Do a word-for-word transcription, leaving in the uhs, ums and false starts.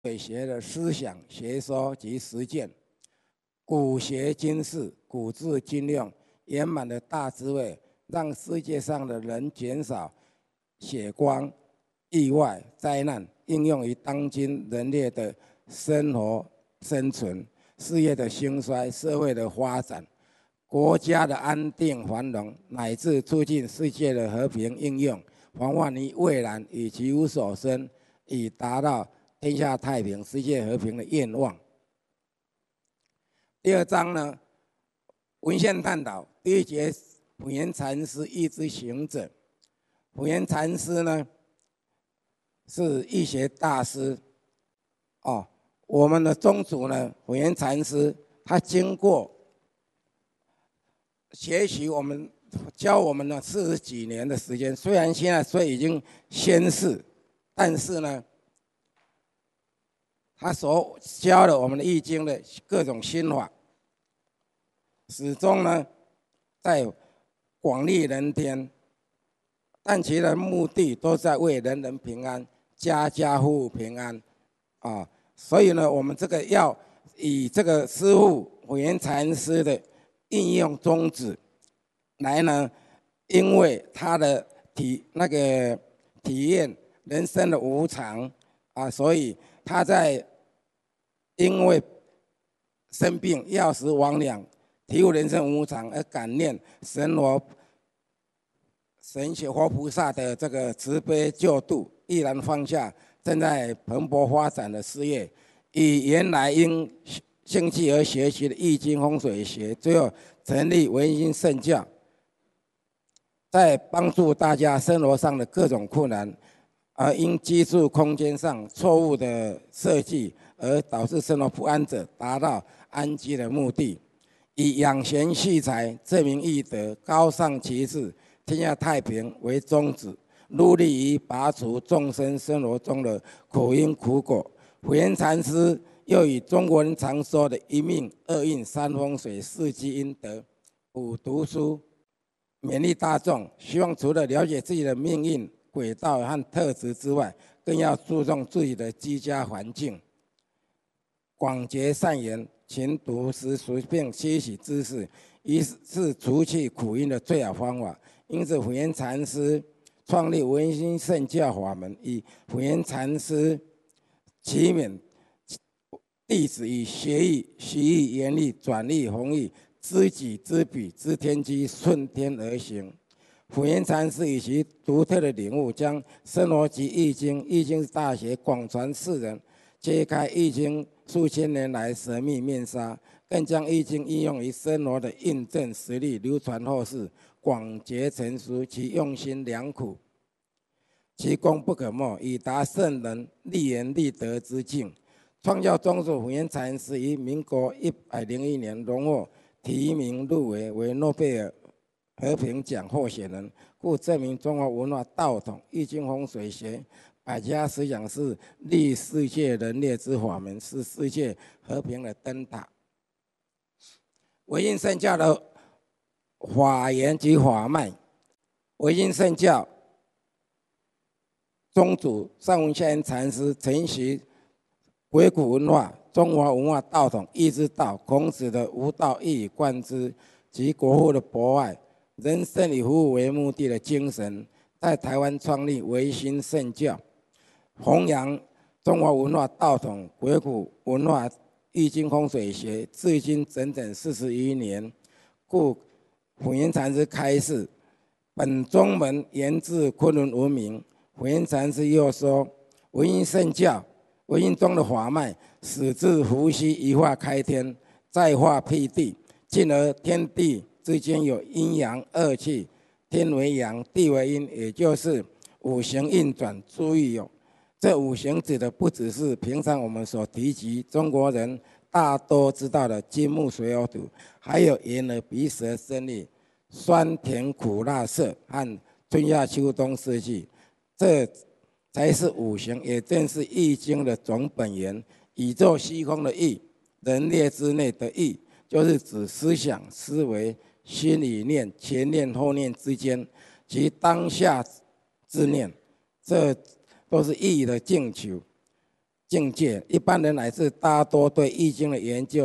水学的思想、学说及实践，古学今世，古智今用，圆满的大智慧，让世界上的人减少血光、意外、灾难，应用于当今人类的生活生存、事业的兴衰、社会的发展、国家的安定繁荣，乃至促进世界的和平应用，防范于未然，以其无所生，以达到天下太平、世界和平的愿望。第二章呢，文献探讨第一节，普贤禅师义之行者。普贤禅师呢是义学大师哦。我们的宗主呢，普贤禅师，他经过学习我们教我们呢四十几年的时间，虽然现在虽已经仙逝，但是呢，他所教的我们的易经的各种心法，始终呢在广利人天，但其的目的都在为人人平安，家家户户平安啊。所以呢，我们这个要以这个师父普贤禅师的应用宗旨来呢，因为他的体那个体验人生的无常啊，所以他在因为生病药食魍魉，体悟人生无常而感念神佛神学活菩萨的这个慈悲救度，毅然放下正在蓬勃发展的事业，以原来因兴趣而学习的易经风水学，最后成立维新圣教，在帮助大家生活上的各种困难，而因居住空间上错误的设计而导致生活不安者，达到安居的目的，以养贤蓄财、证明义德、高尚其志、天下太平为宗旨，努力于拔除众生生活中的苦因苦果。普贤禅师又以中国人常说的一命、二运、三风水、四积阴德、五读书，勉励大众，希望除了了解自己的命运轨道和特质之外，更要注重自己的居家环境，广结善缘，勤读诗书并吸取知识，一是除去苦因的最好方法。因此，普贤禅师创立维新圣教法门，以普贤禅师启勉弟子以学艺、习艺、言艺、转艺、弘毅，知己知彼，知天机，顺天而行。普贤禅师以其独特的领悟，将生活及易经、易经大学广传世人，揭开易经数千年来神秘面纱，更将易经应用于生活的印证实例，流传后世，广结成书。其用心良苦，其功不可没，以达圣人立言立德之境。创教宗主普贤禅师于民国一百零一年荣获提名入围为诺贝尔和平奖候选人，故证明中华文化道统、易经风水学、百家思想是立世界人类之法门，是世界和平的灯塔。维新圣教的法源及法脉，维新圣教宗主上文下源禅师承袭鬼谷文化、中华文化道统、易之道、孔子的无道一以贯之及国父的博爱、人生以服务为目的的精神，在台湾创立维新圣教，弘扬中华文化道统、鬼谷文化、易经风水学，至今整整四十余年。故普贤禅师开示：本宗门源自昆仑文明。普贤禅师又说，维新圣教、维新宗的法脉，始自伏羲一化开天，再化辟地，进而天地之间有阴阳二气，天为阳，地为阴，也就是五行运转。注意哦，这五行指的不只是平常我们所提及中国人大多知道的金木水火土，还有眼耳鼻舌身意、酸甜苦辣涩和春夏秋冬四季，这才是五行，也正是易经的总本源。宇宙虚空的易，人类之内的易，就是指思想、思维、心与念、前念后念之间及当下之念，这都是易的境求。 境界。一般人乃至大多对易经的研究